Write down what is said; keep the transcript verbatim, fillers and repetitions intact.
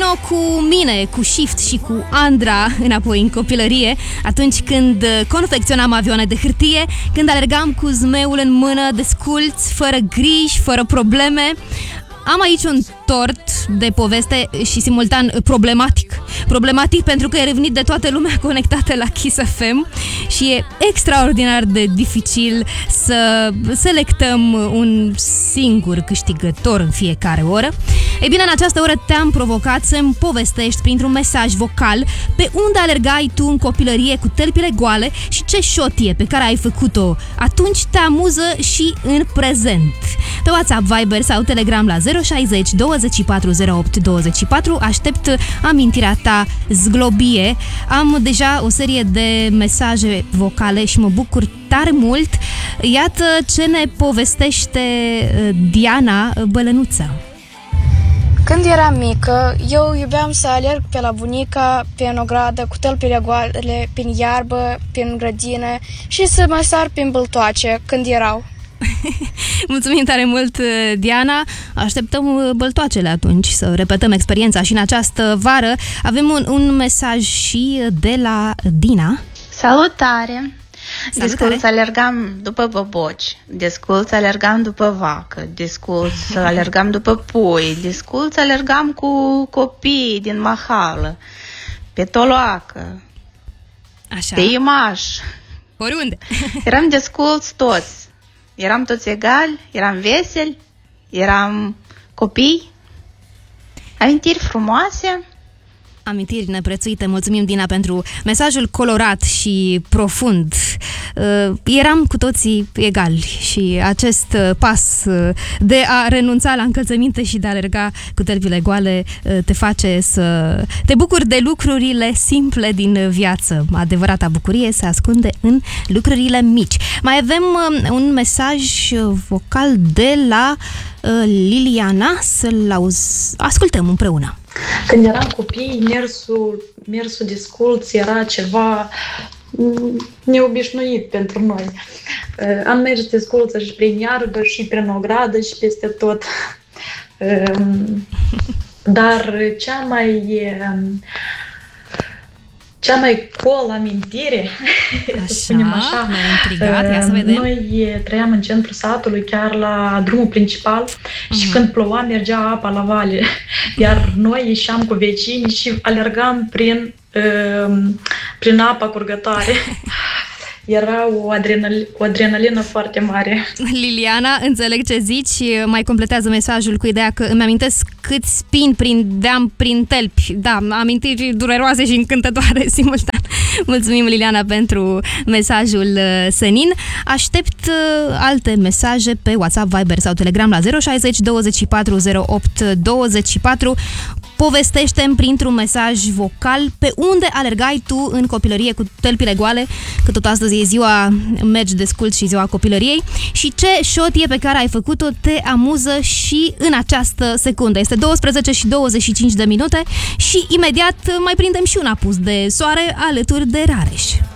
Vino cu mine, cu Shift și cu Andra înapoi în copilărie, atunci când confecționam avioane de hârtie, când alergam cu zmeul în mână, desculți, fără griji, fără probleme. Am aici un tort de poveste și simultan problematic. Problematic pentru că e revenit de toată lumea conectată la Kiss F M și e extraordinar de dificil să selectăm un singur câștigător în fiecare oră. Ei bine, în această oră te-am provocat să-mi povestești printr-un mesaj vocal pe unde alergai tu în copilărie cu tălpile goale și ce șotie pe care ai făcut-o atunci te amuză și în prezent. Pe WhatsApp, Viber sau Telegram la zero șaizeci douăzeci și patru zero opt douăzeci și patru aștept amintirea ta zglobie. Am deja o serie de mesaje vocale și mă bucur tare mult. Iată ce ne povestește Diana Bălănuță. Când eram mică, eu iubeam să alerg pe la bunica, pe o gradă, cu tălpile goale, prin iarbă, prin grădină și să mă sar prin băltoace când erau. Mulțumim tare mult, Diana. Așteptăm băltoacele atunci, să repetăm experiența și în această vară. Avem un, un mesaj și de la Dina. Salutare! Salutare. Desculț alergam după boboci, desculț alergam după vacă, desculț alergam după pui, desculț alergam cu copii din mahală, pe toloacă, Așa. pe imaș. Oriunde. Eram desculți toți. Eram toți egali, eram veseli, eram copii. Amintiri frumoase. Amintiri neprețuite. Mulțumim, Dina, pentru mesajul colorat și profund. Eram cu toții egali și acest pas de a renunța la încălțăminte și de a alerga cu tălpile goale te face să te bucuri de lucrurile simple din viață. Adevărata bucurie se ascunde în lucrurile mici. Mai avem un mesaj vocal de la Liliana, să-l auzi. Ascultăm împreună. Când eram copii, mersul, mersul desculț era ceva neobișnuit pentru noi. Am mers desculță și prin iarbă și prin ogradă și peste tot. Dar cea mai cea mai cool amintire, așa, să spunem așa, intrigat, ia să vedem. Noi trăiam în centrul satului, chiar la drumul principal, uh-huh. și când ploua mergea apa la vale, iar noi ieșeam cu vecinii și alergam prin, uh, prin apa curgătoare. Era o, adrenal- o adrenalină foarte mare. Liliana, înțeleg ce zici, mai completează mesajul cu ideea că îmi amintesc cât spin prin deam, prin tălpi. Da, amintiri dureroase și încântătoare simultan. Mulțumim, Liliana, pentru mesajul senin. Aștept alte mesaje pe WhatsApp, Viber sau Telegram la zero șaizeci douăzeci și patru zero opt douăzeci și patru. Povestește-mi printr-un mesaj vocal pe unde alergai tu în copilărie cu tălpile goale, că tot astăzi e ziua mergi desculți și ziua copilăriei, și ce șotie pe care ai făcut-o te amuză și în această secundă. Este douăsprezece și douăzeci și cinci de minute și imediat mai prindem și un apus de soare alături de Rareș.